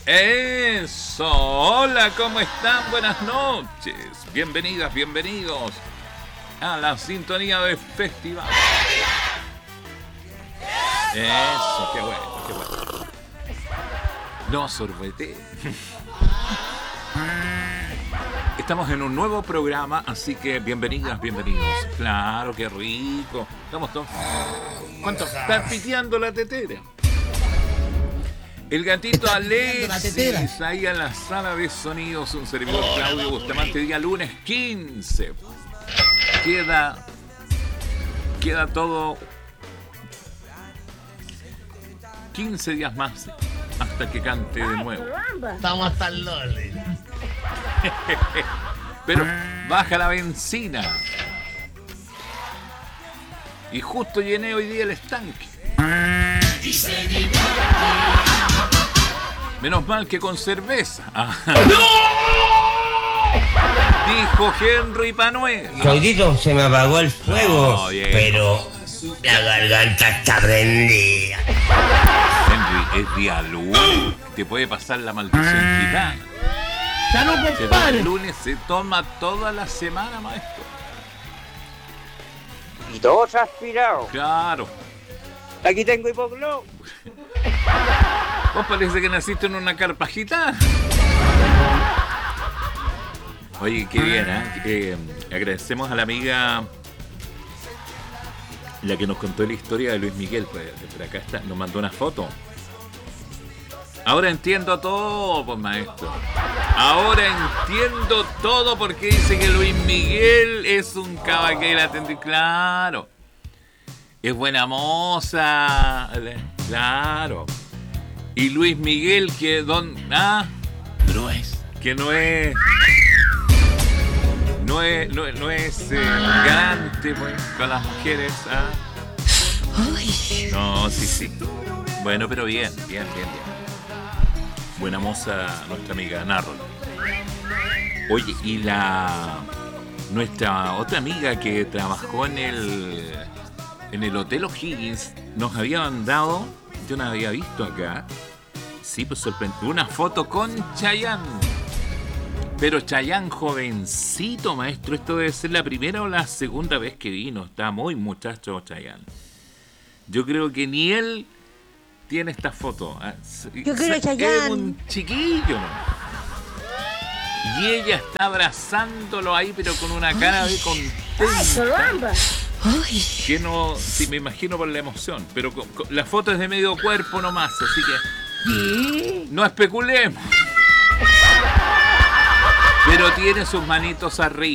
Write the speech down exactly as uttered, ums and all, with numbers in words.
Eso, hola, ¿cómo están? Buenas noches. Bienvenidas, bienvenidos a la sintonía de festival. Eso, qué bueno, qué bueno. No sorbete. Estamos en un nuevo programa, así que bienvenidas, bienvenidos. Claro, qué rico. Estamos todos. ¿Cuánto? Está piteando la tetera. El gatito Alexis, ahí en la sala de sonidos, un servidor Claudio Bustamante, día lunes quince. Queda, queda todo quince días más hasta que cante de nuevo. Estamos hasta el lole. Pero baja la benzina. Y justo llené hoy día el estanque. Menos mal que con cerveza. Dijo Henry Panuel. Claudito, se me apagó el fuego, oh, yeah. Pero la garganta está prendida. Henry, es día lunes. Te puede pasar la maldición gitana. ¡Ya no, compadre! El lunes se toma toda la semana, maestro. Dos aspirados. Claro. Aquí tengo hipoglow. Vos parece que naciste en una carpa gitana. Oye, qué bien, ¿eh? eh agradecemos a la amiga, la que nos contó la historia de Luis Miguel. Pues, por acá está, nos mandó una foto. Ahora entiendo todo, pues, maestro. Ahora entiendo todo porque dice que Luis Miguel es un caballero atendido. Claro. Es buena moza. Claro. Y Luis Miguel que don... Ah. No es. Que no es... No es... No, no es eh, galante, pues, con las mujeres. Ah. No, sí, sí. Bueno, pero bien, bien, bien, bien. Buena moza nuestra amiga Narro. Oye, y la... Nuestra otra amiga que trabajó en el... En el Hotel O'Higgins nos había mandado, yo no había visto acá, sí, pues sorprendió, una foto con Chayanne. Pero Chayanne jovencito, maestro, esto debe ser la primera o la segunda vez que vino, está muy muchacho Chayanne. Yo creo que ni él tiene esta foto. Yo quiero Chayanne. Es un chiquillo, ¿no? Y ella está abrazándolo ahí, pero con una cara de contenta. Que no, sí, me imagino por la emoción, pero con, con, la foto es de medio cuerpo nomás, así que no especulemos. Pero tiene sus manitos arriba.